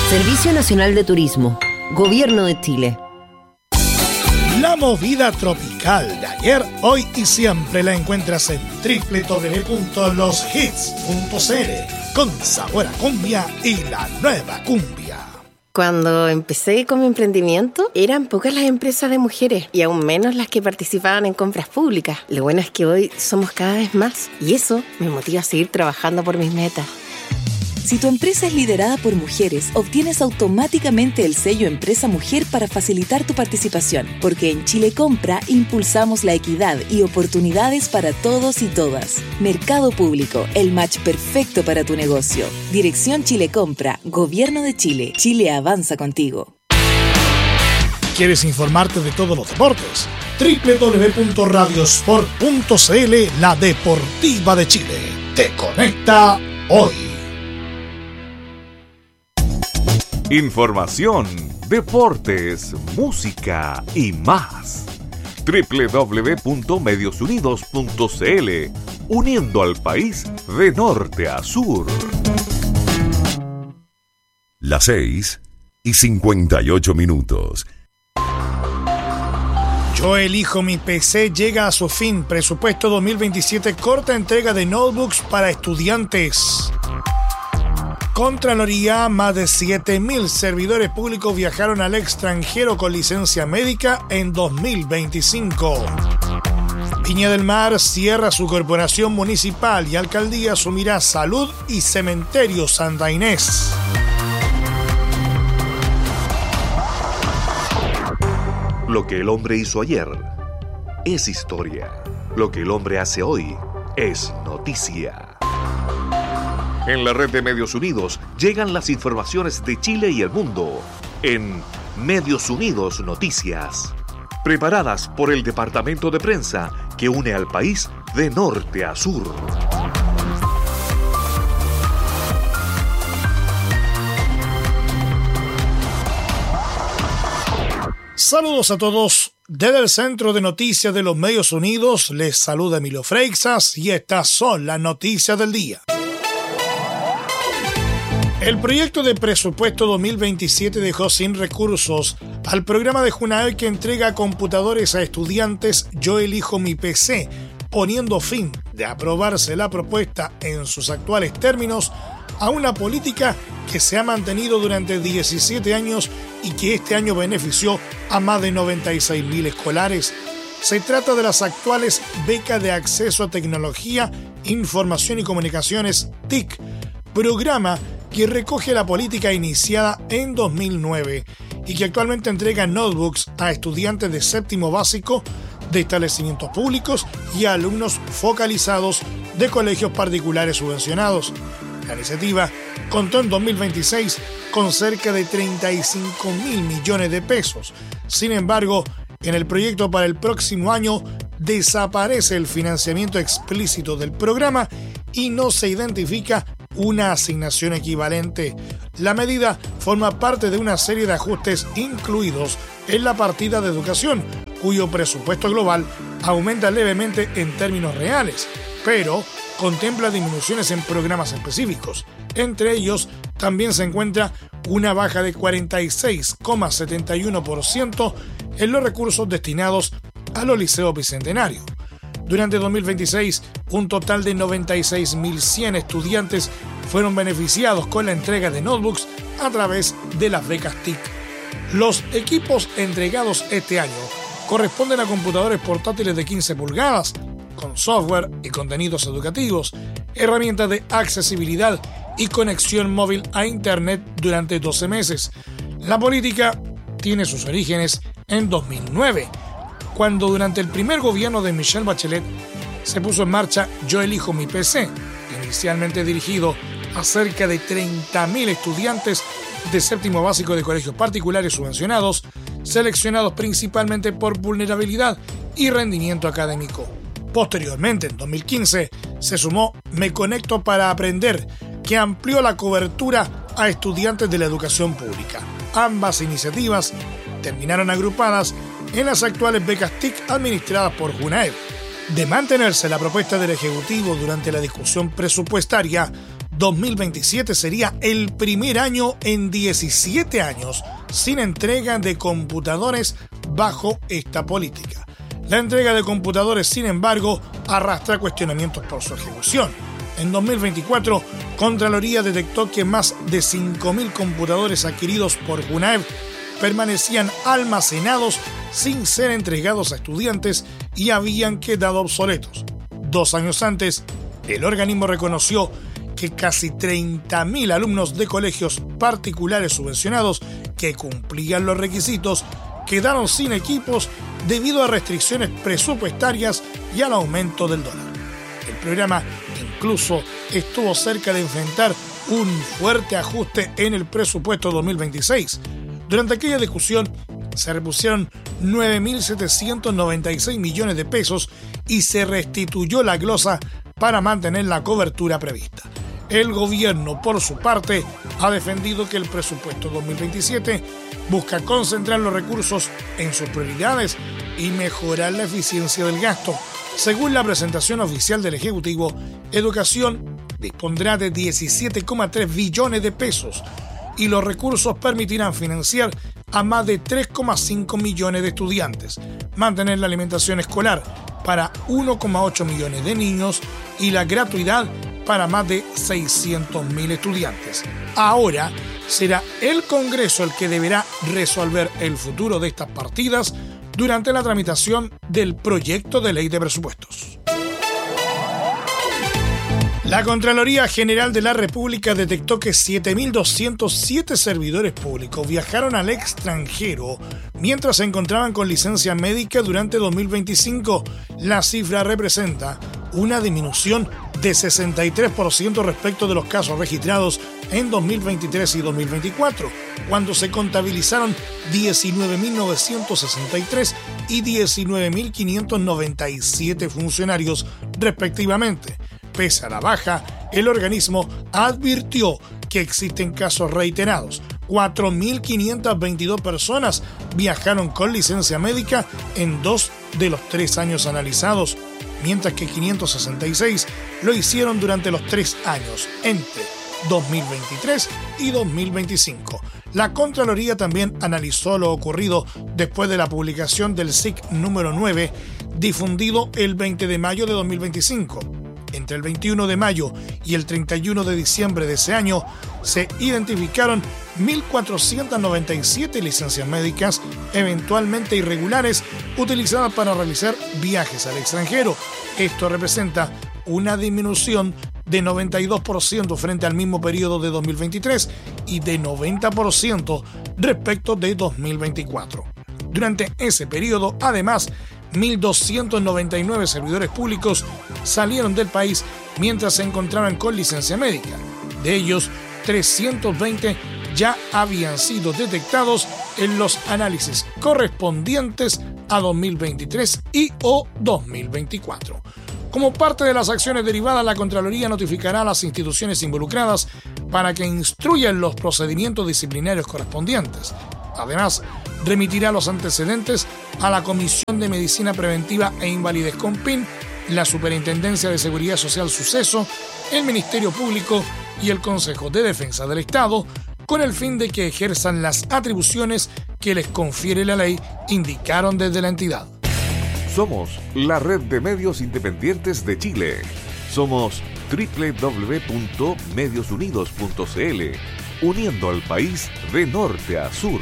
Servicio Nacional de Turismo, Gobierno de Chile. La movida tropical de ayer, hoy y siempre la encuentras en www.loshits.cl, con sabor a cumbia y la nueva cumbia. Cuando empecé con mi emprendimiento, eran pocas las empresas de mujeres y aún menos las que participaban en compras públicas. Lo bueno es que hoy somos cada vez más y eso me motiva a seguir trabajando por mis metas. Si tu empresa es liderada por mujeres, obtienes automáticamente el sello Empresa Mujer para facilitar tu participación, porque en Chile Compra impulsamos la equidad y oportunidades para todos y todas. Mercado Público, el match perfecto para tu negocio. Dirección Chile Compra, Gobierno de Chile. Chile avanza contigo. ¿Quieres informarte de todos los deportes? www.radiosport.cl, la deportiva de Chile. Te conecta hoy. Información, deportes, música y más. www.mediosunidos.cl, uniendo al país de norte a sur. Las 6:58. Yo elijo mi PC llega a su fin. Presupuesto 2027, corta entrega de notebooks para estudiantes. Contraloría, más de 7.000 servidores públicos viajaron al extranjero con licencia médica en 2025. Viña del Mar cierra su corporación municipal y alcaldía asumirá Salud y Cementerio Santa Inés. Lo que el hombre hizo ayer es historia. Lo que el hombre hace hoy es noticia. En la red de Medios Unidos llegan las informaciones de Chile y el mundo en Medios Unidos Noticias, preparadas por el departamento de prensa que une al país de norte a sur. Saludos a todos. Desde el Centro de Noticias de los Medios Unidos les saluda Emilio Freixas y estas son las noticias del día. El proyecto de presupuesto 2027 dejó sin recursos al programa de Junaed que entrega computadores a estudiantes Yo elijo mi PC, poniendo fin, de aprobarse la propuesta en sus actuales términos, a una política que se ha mantenido durante 17 años y que este año benefició a más de 96.000 escolares. Se trata de las actuales becas de acceso a tecnología, información y comunicaciones TIC, programa que recoge la política iniciada en 2009 y que actualmente entrega notebooks a estudiantes de séptimo básico de establecimientos públicos y a alumnos focalizados de colegios particulares subvencionados. La iniciativa contó en 2026 con cerca de 35.000 millones de pesos. Sin embargo, en el proyecto para el próximo año desaparece el financiamiento explícito del programa y no se identifica una asignación equivalente. La medida forma parte de una serie de ajustes incluidos en la partida de educación, cuyo presupuesto global aumenta levemente en términos reales, pero contempla disminuciones en programas específicos. Entre ellos, también se encuentra una baja de 46,71% en los recursos destinados a los liceos bicentenarios. Durante 2026, un total de 96.100 estudiantes fueron beneficiados con la entrega de notebooks a través de las becas TIC. Los equipos entregados este año corresponden a computadores portátiles de 15 pulgadas, con software y contenidos educativos, herramientas de accesibilidad y conexión móvil a Internet durante 12 meses. La política tiene sus orígenes en 2009, cuando durante el primer gobierno de Michelle Bachelet se puso en marcha Yo elijo mi PC, inicialmente dirigido a cerca de 30.000 estudiantes de séptimo básico de colegios particulares subvencionados, seleccionados principalmente por vulnerabilidad y rendimiento académico. Posteriormente, en 2015, se sumó Me Conecto para Aprender, que amplió la cobertura a estudiantes de la educación pública. Ambas iniciativas terminaron agrupadas en las actuales becas TIC administradas por Junaed. De mantenerse la propuesta del Ejecutivo durante la discusión presupuestaria, 2027 sería el primer año en 17 años sin entrega de computadores bajo esta política. La entrega de computadores, sin embargo, arrastra cuestionamientos por su ejecución. En 2024, Contraloría detectó que más de 5.000 computadores adquiridos por Junaev permanecían almacenados sin ser entregados a estudiantes y habían quedado obsoletos. 2 años antes, el organismo reconoció que casi 30.000 alumnos de colegios particulares subvencionados que cumplían los requisitos quedaron sin equipos debido a restricciones presupuestarias y al aumento del dólar. El programa incluso estuvo cerca de enfrentar un fuerte ajuste en el presupuesto 2026. Durante aquella discusión se repusieron 9.796 millones de pesos y se restituyó la glosa para mantener la cobertura prevista. El gobierno, por su parte, ha defendido que el presupuesto 2027 busca concentrar los recursos en sus prioridades y mejorar la eficiencia del gasto. Según la presentación oficial del Ejecutivo, Educación dispondrá de 17,3 billones de pesos y los recursos permitirán financiar a más de 3,5 millones de estudiantes, mantener la alimentación escolar para 1,8 millones de niños y la gratuidad para más de 600.000 estudiantes. Ahora será el Congreso el que deberá resolver el futuro de estas partidas durante la tramitación del proyecto de ley de presupuestos. La Contraloría General de la República detectó que 7.207 servidores públicos viajaron al extranjero mientras se encontraban con licencia médica durante 2025. La cifra representa una disminución de 63% respecto de los casos registrados en 2023 y 2024, cuando se contabilizaron 19.963 y 19.597 funcionarios respectivamente. Pese a la baja, el organismo advirtió que existen casos reiterados. 4.522 personas viajaron con licencia médica en 2 de los 3 años analizados, mientras que 566 lo hicieron durante los 3 años, entre 2023 y 2025. La Contraloría también analizó lo ocurrido después de la publicación del SIC número 9, difundido el 20 de mayo de 2025. Entre el 21 de mayo y el 31 de diciembre de ese año, se identificaron 1.497 licencias médicas eventualmente irregulares utilizadas para realizar viajes al extranjero. Esto representa una disminución de 92% frente al mismo periodo de 2023 y de 90% respecto de 2024. Durante ese periodo, además, 1.299 servidores públicos salieron del país mientras se encontraban con licencia médica. De ellos, 320 ya habían sido detectados en los análisis correspondientes a 2023 y o 2024. Como parte de las acciones derivadas, la Contraloría notificará a las instituciones involucradas para que instruyan los procedimientos disciplinarios correspondientes. Además, remitirá los antecedentes a la Comisión de Medicina Preventiva e Invalidez COMPIN, la Superintendencia de Seguridad Social Suceso, el Ministerio Público y el Consejo de Defensa del Estado, con el fin de que ejerzan las atribuciones que les confiere la ley, indicaron desde la entidad. Somos la red de medios independientes de Chile. Somos www.mediosunidos.cl, uniendo al país de norte a sur.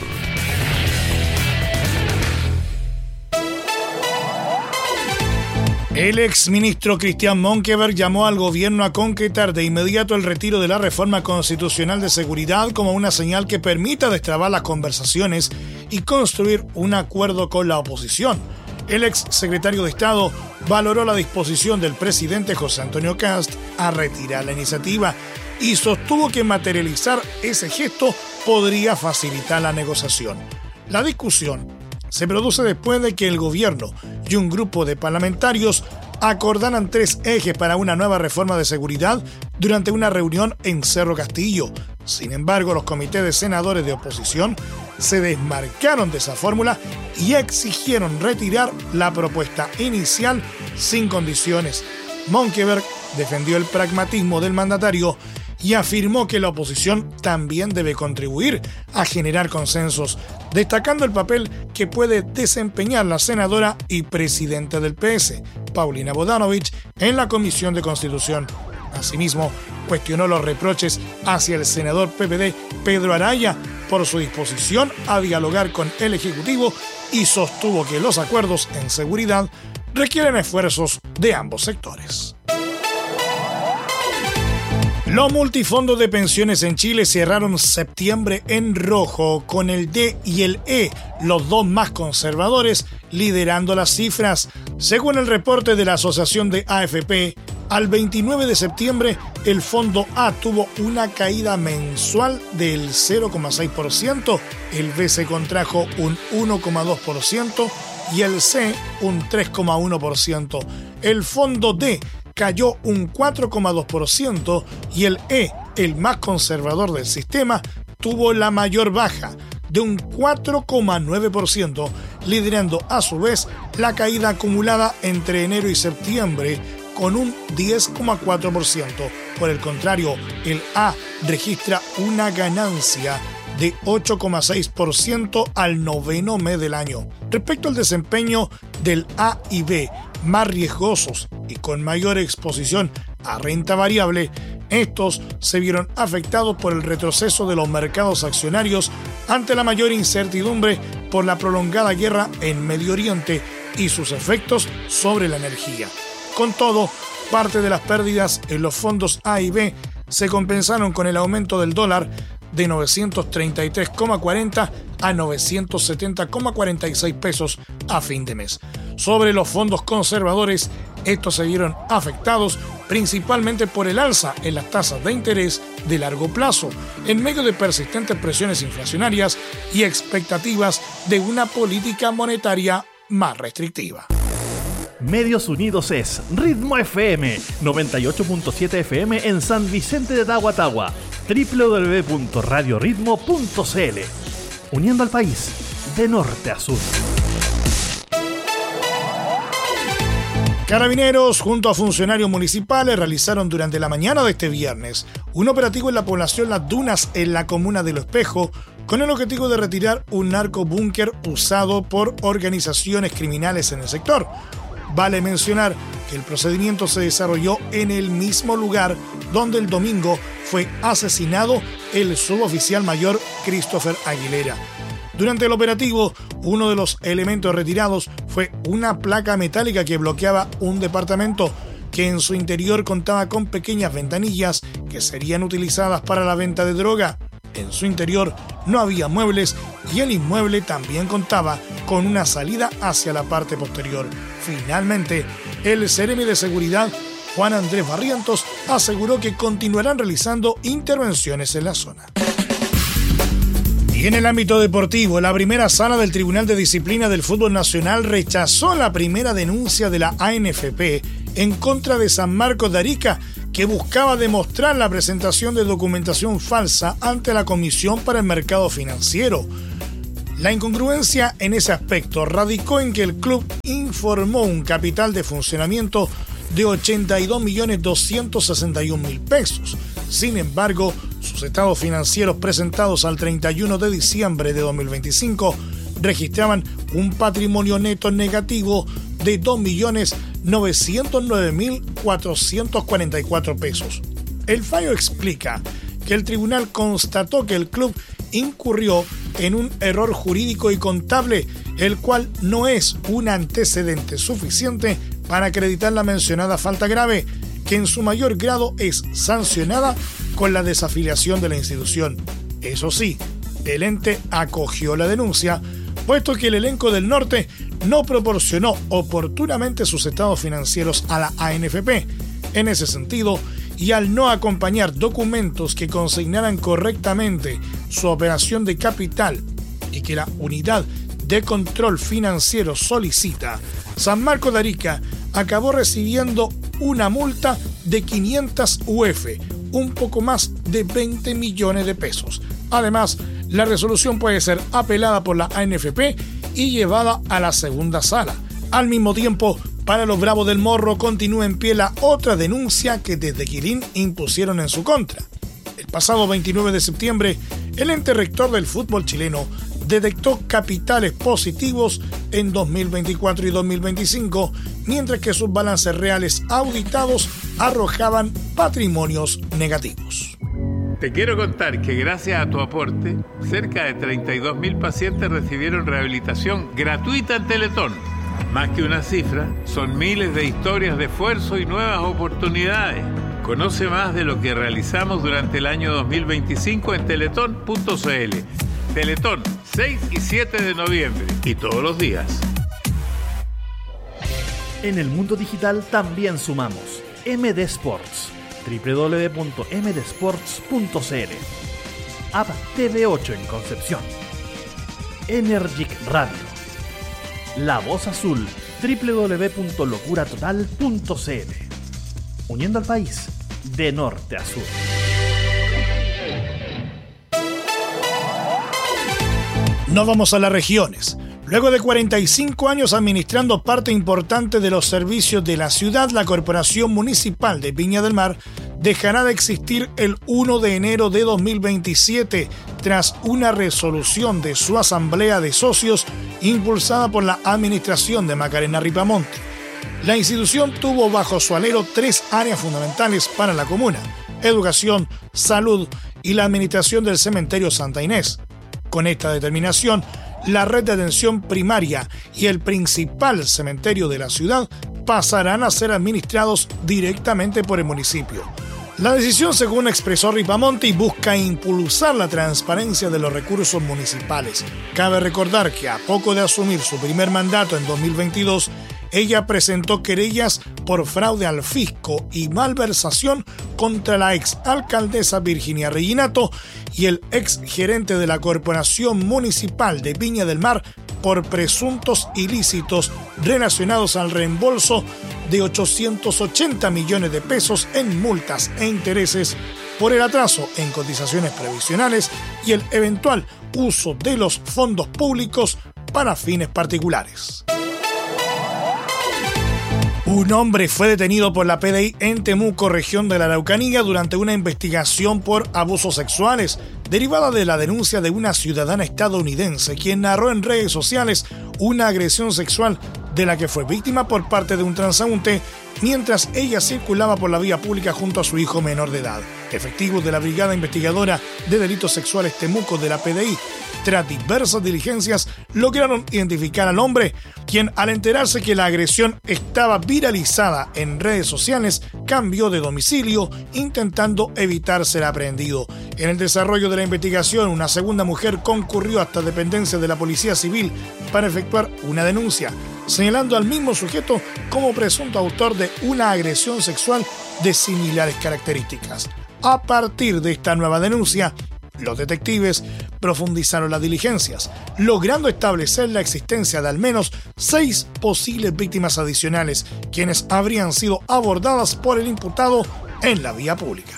El exministro Christian Monkeberg llamó al gobierno a concretar de inmediato el retiro de la reforma constitucional de seguridad como una señal que permita destrabar las conversaciones y construir un acuerdo con la oposición. El ex secretario de Estado valoró la disposición del presidente José Antonio Kast a retirar la iniciativa y sostuvo que materializar ese gesto podría facilitar la negociación. La discusión se produce después de que el gobierno y un grupo de parlamentarios acordaran 3 ejes para una nueva reforma de seguridad durante una reunión en Cerro Castillo. Sin embargo, los comités de senadores de oposición se desmarcaron de esa fórmula y exigieron retirar la propuesta inicial sin condiciones. Monkeberg defendió el pragmatismo del mandatario y afirmó que la oposición también debe contribuir a generar consensos, destacando el papel que puede desempeñar la senadora y presidenta del PS, Paulina Bodanovich, en la Comisión de Constitución. Asimismo, cuestionó los reproches hacia el senador PPD Pedro Araya por su disposición a dialogar con el Ejecutivo y sostuvo que los acuerdos en seguridad requieren esfuerzos de ambos sectores. Los multifondos de pensiones en Chile cerraron septiembre en rojo, con el D y el E, los dos más conservadores, liderando las cifras. Según el reporte de la Asociación de AFP, al 29 de septiembre, el fondo A tuvo una caída mensual del 0,6%, el B se contrajo un 1,2% y el C un 3,1%. El fondo D cayó un 4,2% y el E, el más conservador del sistema, tuvo la mayor baja, de un 4,9%, liderando a su vez la caída acumulada entre enero y septiembre con un 10,4%. Por el contrario, el A registra una ganancia de 8,6% al noveno mes del año. Respecto al desempeño del A y B, más riesgosos y con mayor exposición a renta variable, estos se vieron afectados por el retroceso de los mercados accionarios ante la mayor incertidumbre por la prolongada guerra en Medio Oriente y sus efectos sobre la energía. Con todo, parte de las pérdidas en los fondos A y B se compensaron con el aumento del dólar de 933,40 a 970,46 pesos a fin de mes. Sobre los fondos conservadores, estos se vieron afectados principalmente por el alza en las tasas de interés de largo plazo, en medio de persistentes presiones inflacionarias y expectativas de una política monetaria más restrictiva. Medios Unidos es Ritmo FM, 98.7 FM en San Vicente de Tahuatahua, www.radioritmo.cl, uniendo al país de norte a sur. Carabineros, junto a funcionarios municipales, realizaron durante la mañana de este viernes un operativo en la población Las Dunas, en la comuna de Lo Espejo, con el objetivo de retirar un narcobúnker usado por organizaciones criminales en el sector. Vale mencionar que el procedimiento se desarrolló en el mismo lugar donde el domingo fue asesinado el suboficial mayor Christopher Aguilera. Durante el operativo, uno de los elementos retirados fue una placa metálica que bloqueaba un departamento que en su interior contaba con pequeñas ventanillas que serían utilizadas para la venta de droga. En su interior no había muebles y el inmueble también contaba con una salida hacia la parte posterior. Finalmente, el seremi de seguridad, Juan Andrés Barrientos, aseguró que continuarán realizando intervenciones en la zona. Y en el ámbito deportivo, la primera sala del Tribunal de Disciplina del Fútbol Nacional rechazó la primera denuncia de la ANFP en contra de San Marcos de Arica, que buscaba demostrar la presentación de documentación falsa ante la Comisión para el Mercado Financiero. La incongruencia en ese aspecto radicó en que el club informó un capital de funcionamiento de 82.261.000 pesos. Sin embargo, sus estados financieros presentados al 31 de diciembre de 2025 registraban un patrimonio neto negativo de 2.909.444 pesos. El fallo explica que el tribunal constató que el club incurrió en un error jurídico y contable, el cual no es un antecedente suficiente para acreditar la mencionada falta grave, que en su mayor grado es sancionada con la desafiliación de la institución. Eso sí, el ente acogió la denuncia, puesto que el elenco del norte no proporcionó oportunamente sus estados financieros a la ANFP. En ese sentido, y al no acompañar documentos que consignaran correctamente su operación de capital y que la unidad de control financiero solicita, San Marcos de Arica acabó recibiendo una multa de 500 UF, un poco más de 20 millones de pesos. Además, la resolución puede ser apelada por la ANFP y llevada a la segunda sala. Al mismo tiempo, para los Bravos del Morro continúa en pie la otra denuncia que desde Quilín impusieron en su contra. pasado 29 de septiembre, el ente rector del fútbol chileno detectó capitales positivos en 2024 y 2025, mientras que sus balances reales auditados arrojaban patrimonios negativos. Te quiero contar que gracias a tu aporte, cerca de 32.000 pacientes recibieron rehabilitación gratuita en Teletón. Más que una cifra, son miles de historias de esfuerzo y nuevas oportunidades. Conoce más de lo que realizamos durante el año 2025 en teletón.cl. Teletón, 6 y 7 de noviembre y todos los días. En el mundo digital también sumamos MD Sports, www.mdsports.cl, App TV8 en Concepción, Energic Radio, La Voz Azul, www.locuratotal.cl, uniendo al país de norte a sur. Nos vamos a las regiones. Luego de 45 años administrando parte importante de los servicios de la ciudad, la Corporación Municipal de Viña del Mar dejará de existir el 1 de enero de 2027 tras una resolución de su asamblea de socios impulsada por la administración de Macarena Ripamonte. La institución tuvo bajo su alero 3 áreas fundamentales para la comuna: educación, salud y la administración del cementerio Santa Inés. Con esta determinación, la red de atención primaria y el principal cementerio de la ciudad pasarán a ser administrados directamente por el municipio. La decisión, según expresó Ripamonte, busca impulsar la transparencia de los recursos municipales. Cabe recordar que a poco de asumir su primer mandato en 2022, ella presentó querellas por fraude al fisco y malversación contra la exalcaldesa Virginia Reginato y el exgerente de la Corporación Municipal de Viña del Mar por presuntos ilícitos relacionados al reembolso de 880 millones de pesos en multas e intereses por el atraso en cotizaciones previsionales y el eventual uso de los fondos públicos para fines particulares. Un hombre fue detenido por la PDI en Temuco, región de la Araucanía, durante una investigación por abusos sexuales derivada de la denuncia de una ciudadana estadounidense quien narró en redes sociales una agresión sexual de la que fue víctima por parte de un transeúnte mientras ella circulaba por la vía pública junto a su hijo menor de edad. Efectivos de la Brigada Investigadora de Delitos Sexuales Temuco de la PDI, tras diversas diligencias, lograron identificar al hombre, quien al enterarse que la agresión estaba viralizada en redes sociales, cambió de domicilio, intentando evitar ser aprehendido. En el desarrollo de la investigación, una segunda mujer concurrió hasta dependencias de la Policía Civil para efectuar una denuncia, señalando al mismo sujeto como presunto autor de una agresión sexual de similares características. A partir de esta nueva denuncia, los detectives profundizaron las diligencias, logrando establecer la existencia de al menos 6 posibles víctimas adicionales, quienes habrían sido abordadas por el imputado en la vía pública.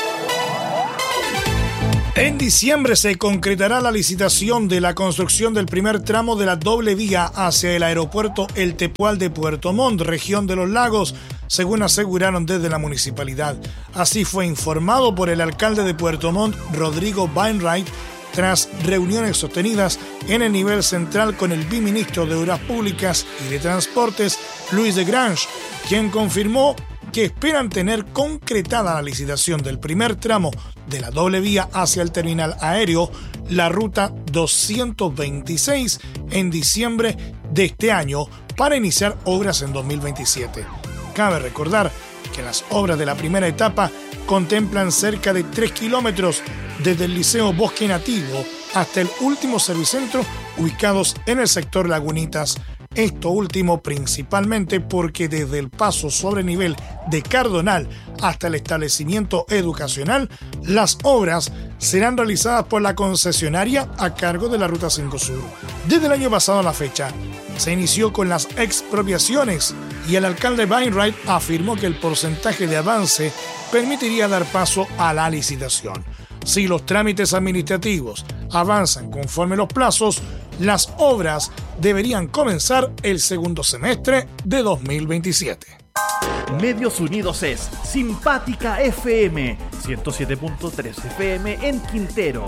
En diciembre se concretará la licitación de la construcción del primer tramo de la doble vía hacia el aeropuerto El Tepual de Puerto Montt, región de los Lagos, según aseguraron desde la municipalidad. Así fue informado por el alcalde de Puerto Montt, Rodrigo Wainwright, tras reuniones sostenidas en el nivel central con el viceministro de Obras Públicas y de Transportes, Luis de Grange, quien confirmó que esperan tener concretada la licitación del primer tramo de la doble vía hacia el terminal aéreo, la ruta 226, en diciembre de este año para iniciar obras en 2027. Cabe recordar que las obras de la primera etapa contemplan cerca de 3 kilómetros desde el Liceo Bosque Nativo hasta el último servicentro ubicados en el sector Lagunitas. Esto último principalmente porque desde el paso sobre nivel de Cardonal hasta el establecimiento educacional, las obras serán realizadas por la concesionaria a cargo de la Ruta 5 Sur. Desde el año pasado a la fecha, se inició con las expropiaciones y el alcalde Wainwright afirmó que el porcentaje de avance permitiría dar paso a la licitación. Si los trámites administrativos avanzan conforme los plazos, las obras deberían comenzar el segundo semestre de 2027. Medios Unidos es Simpática FM, 107.3 FM en Quintero,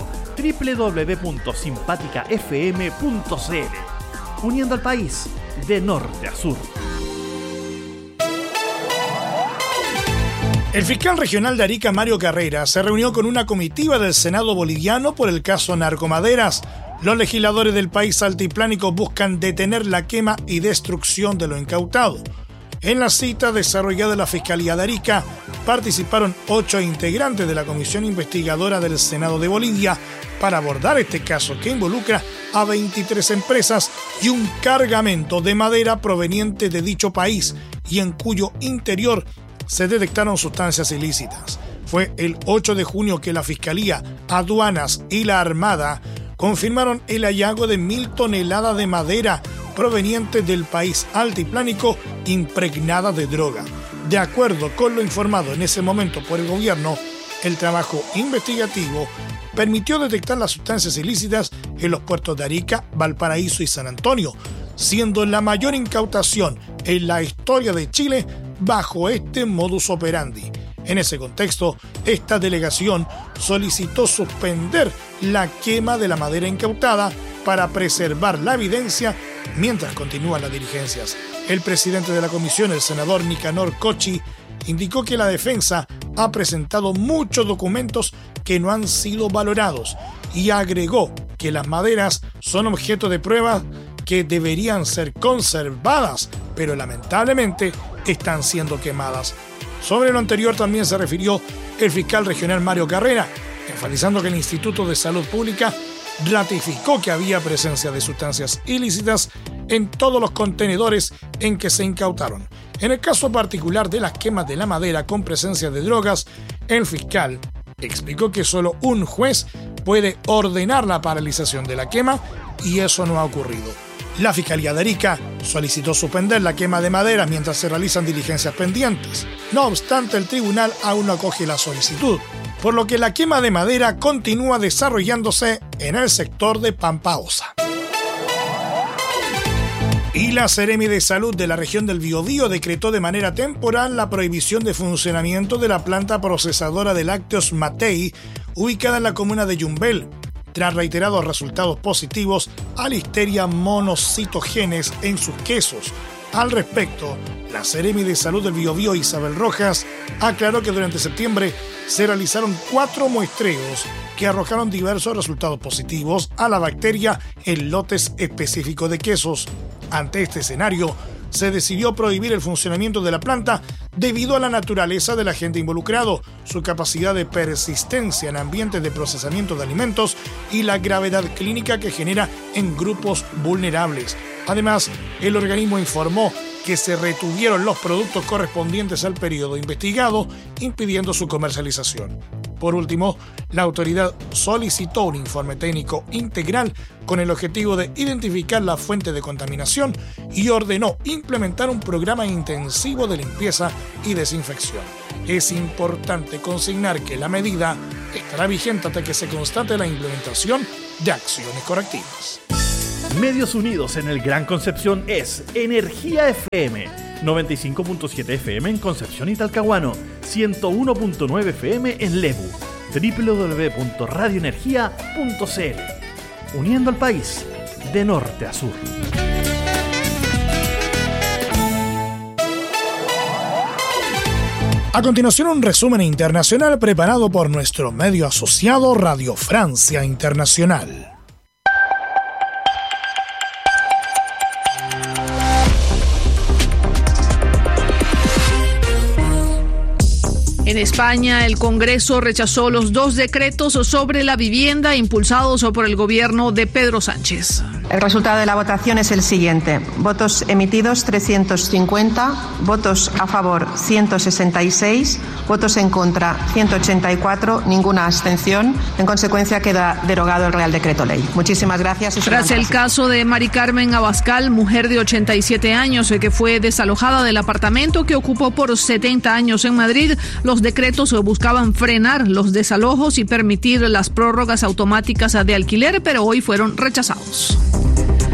www.simpaticafm.cl, uniendo al país de norte a sur. El fiscal regional de Arica, Mario Carrera, se reunió con una comitiva del Senado boliviano por el caso Narcomaderas. Los legisladores del país altiplánico buscan detener la quema y destrucción de lo incautado. En la cita desarrollada en la Fiscalía de Arica participaron 8 integrantes de la Comisión Investigadora del Senado de Bolivia para abordar este caso que involucra a 23 empresas y un cargamento de madera proveniente de dicho país y en cuyo interior se detectaron sustancias ilícitas. Fue el 8 de junio que la Fiscalía, Aduanas y la Armada confirmaron el hallazgo de 1.000 toneladas de madera proveniente del país altiplánico impregnada de droga. De acuerdo con lo informado en ese momento por el gobierno, el trabajo investigativo permitió detectar las sustancias ilícitas en los puertos de Arica, Valparaíso y San Antonio, siendo la mayor incautación en la historia de Chile bajo este modus operandi. En ese contexto, esta delegación solicitó suspender la quema de la madera incautada para preservar la evidencia mientras continúan las diligencias. El presidente de la comisión, el senador Nicanor Cochi, indicó que la defensa ha presentado muchos documentos que no han sido valorados y agregó que las maderas son objeto de prueba que deberían ser conservadas, pero lamentablemente están siendo quemadas. Sobre lo anterior también se refirió el fiscal regional Mario Carrera, enfatizando que el Instituto de Salud Pública ratificó que había presencia de sustancias ilícitas en todos los contenedores en que se incautaron. En el caso particular de las quemas de la madera con presencia de drogas, el fiscal explicó que solo un juez puede ordenar la paralización de la quema y eso no ha ocurrido. La Fiscalía de Arica solicitó suspender la quema de madera mientras se realizan diligencias pendientes. No obstante, el tribunal aún no acoge la solicitud, por lo que la quema de madera continúa desarrollándose en el sector de Pampaosa. Y la Seremi de Salud de la región del Biobío decretó de manera temporal la prohibición de funcionamiento de la planta procesadora de lácteos Matei, ubicada en la comuna de Yumbel, tras reiterados resultados positivos a Listeria monocitogenes en sus quesos. Al respecto, la Seremi de Salud del Biobío, Isabel Rojas, aclaró que durante septiembre se realizaron 4 muestreos que arrojaron diversos resultados positivos a la bacteria en lotes específicos de quesos. Ante este escenario, se decidió prohibir el funcionamiento de la planta debido a la naturaleza del agente involucrado, su capacidad de persistencia en ambientes de procesamiento de alimentos y la gravedad clínica que genera en grupos vulnerables. Además, el organismo informó que se retuvieron los productos correspondientes al periodo investigado, impidiendo su comercialización. Por último, la autoridad solicitó un informe técnico integral con el objetivo de identificar la fuente de contaminación y ordenó implementar un programa intensivo de limpieza y desinfección. Es importante consignar que la medida estará vigente hasta que se constate la implementación de acciones correctivas. Medios Unidos en el Gran Concepción es Energía FM, 95.7 FM en Concepción y Talcahuano, 101.9 FM en Lebu, www.radioenergia.cl, uniendo al país de norte a sur. A continuación, un resumen internacional preparado por nuestro medio asociado Radio Francia Internacional. En España, el Congreso rechazó los 2 decretos sobre la vivienda impulsados por el gobierno de Pedro Sánchez. El resultado de la votación es el siguiente. Votos emitidos 350, votos a favor 166, votos en contra 184, ninguna abstención. En consecuencia, queda derogado el Real Decreto Ley. Muchísimas gracias. Tras el caso de Mari Carmen Abascal, mujer de 87 años que fue desalojada del apartamento que ocupó por 70 años en Madrid, los decretos buscaban frenar los desalojos y permitir las prórrogas automáticas de alquiler, pero hoy fueron rechazados.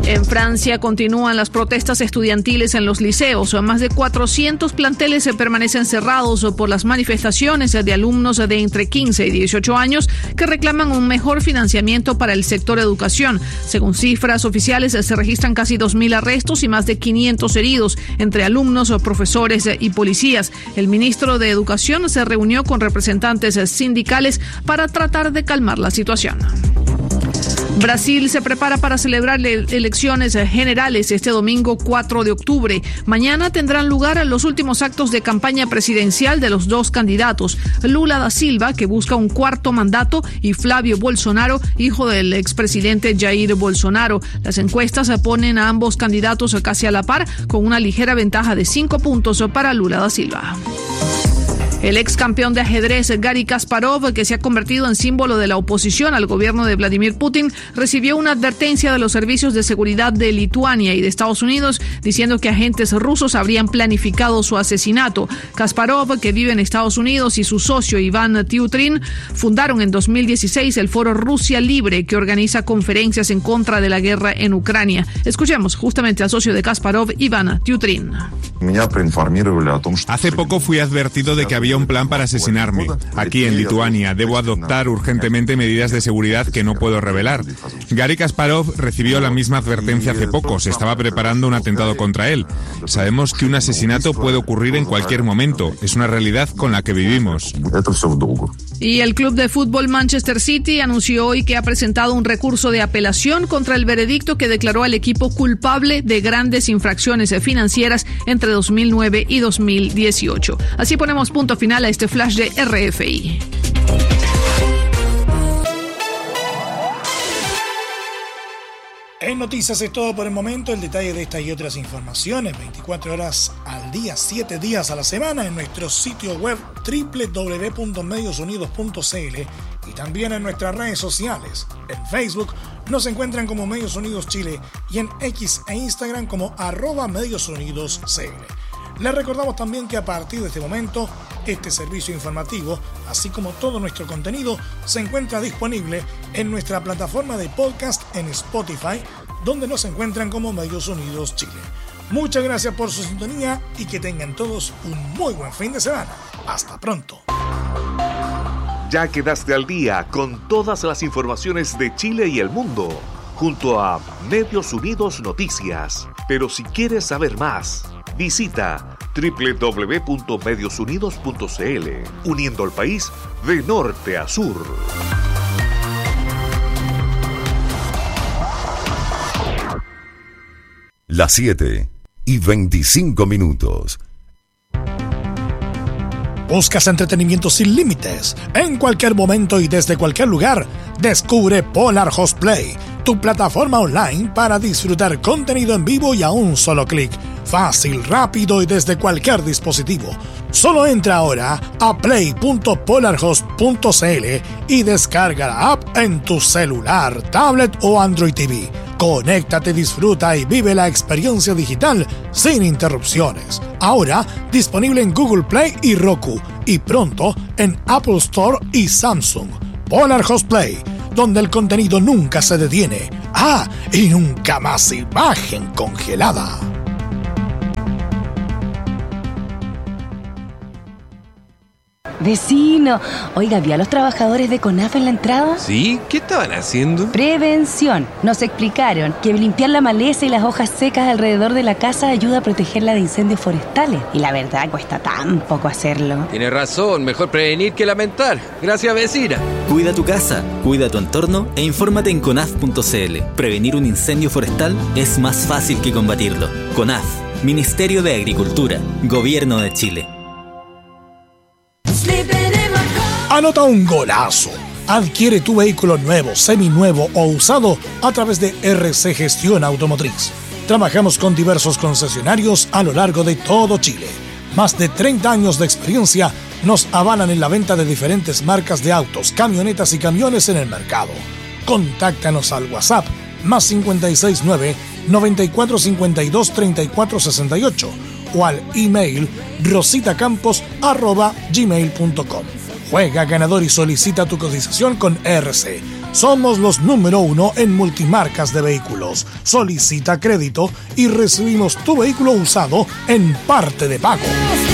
En Francia continúan las protestas estudiantiles en los liceos. Más de 400 planteles permanecen cerrados por las manifestaciones de alumnos de entre 15 y 18 años que reclaman un mejor financiamiento para el sector educación. Según cifras oficiales, se registran casi 2.000 arrestos y más de 500 heridos entre alumnos, profesores y policías. El ministro de Educación se reunió con representantes sindicales para tratar de calmar la situación. Brasil se prepara para celebrar elecciones generales este domingo 4 de octubre. Mañana tendrán lugar los últimos actos de campaña presidencial de los dos candidatos, Lula da Silva, que busca un cuarto mandato, y Flavio Bolsonaro, hijo del expresidente Jair Bolsonaro. Las encuestas ponen a ambos candidatos casi a la par, con una ligera ventaja de 5 puntos para Lula da Silva. El ex campeón de ajedrez Garry Kasparov, que se ha convertido en símbolo de la oposición al gobierno de Vladimir Putin, recibió una advertencia de los servicios de seguridad de Lituania y de Estados Unidos diciendo que agentes rusos habrían planificado su asesinato. Kasparov, que vive en Estados Unidos, y su socio Iván Tiutrin fundaron en 2016 el foro Rusia Libre, que organiza conferencias en contra de la guerra en Ucrania. Escuchemos justamente al socio de Kasparov, Iván Tiutrin. Hace poco fui advertido de que había un plan para asesinarme. Aquí en Lituania debo adoptar urgentemente medidas de seguridad que no puedo revelar. Garry Kasparov recibió la misma advertencia hace poco. Se estaba preparando un atentado contra él. Sabemos que un asesinato puede ocurrir en cualquier momento. Es una realidad con la que vivimos. Y el club de fútbol Manchester City anunció hoy que ha presentado un recurso de apelación contra el veredicto que declaró al equipo culpable de grandes infracciones financieras entre 2009 y 2018. Así ponemos punto final a este flash de RFI. En noticias es todo por el momento. El detalle de estas y otras informaciones 24 horas al día, 7 días a la semana en nuestro sitio web www.mediosunidos.cl y también en nuestras redes sociales. En Facebook nos encuentran como Medios Unidos Chile y en X e Instagram como @MediosUnidosCL. Les recordamos también que a partir de este momento, este servicio informativo, así como todo nuestro contenido, se encuentra disponible en nuestra plataforma de podcast en Spotify, donde nos encuentran como Medios Unidos Chile. Muchas gracias por su sintonía y que tengan todos un muy buen fin de semana. Hasta pronto. Ya quedaste al día con todas las informaciones de Chile y el mundo, junto a Medios Unidos Noticias. Pero si quieres saber más, visita www.mediosunidos.cl, uniendo al país de norte a sur. Las 7:25. ¿Buscas entretenimiento sin límites? En cualquier momento y desde cualquier lugar, descubre Polar Host Play, tu plataforma online para disfrutar contenido en vivo y a un solo clic. Fácil, rápido y desde cualquier dispositivo. Solo entra ahora a play.polarhost.cl y descarga la app en tu celular, tablet o Android TV. Conéctate, disfruta y vive la experiencia digital sin interrupciones. Ahora disponible en Google Play y Roku y pronto en Apple Store y Samsung. Polar Host Play, donde el contenido nunca se detiene. Y nunca más imagen congelada. Vecino, oiga, ¿vio a los trabajadores de CONAF en la entrada? Sí, ¿qué estaban haciendo? Prevención. Nos explicaron que limpiar la maleza y las hojas secas alrededor de la casa ayuda a protegerla de incendios forestales. Y la verdad cuesta tan poco hacerlo. Tiene razón, mejor prevenir que lamentar. Gracias, vecina. Cuida tu casa, cuida tu entorno e infórmate en conaf.cl. Prevenir un incendio forestal es más fácil que combatirlo. CONAF, Ministerio de Agricultura, Gobierno de Chile. Anota un golazo. Adquiere tu vehículo nuevo, seminuevo o usado a través de RC Gestión Automotriz. Trabajamos con diversos concesionarios a lo largo de todo Chile. Más de 30 años de experiencia nos avalan en la venta de diferentes marcas de autos, camionetas y camiones en el mercado. Contáctanos al WhatsApp +569 9452 3468 o al email rositacampos@gmail.com. Juega ganador y solicita tu cotización con RC. Somos los número 1 en multimarcas de vehículos. Solicita crédito y recibimos tu vehículo usado en parte de pago.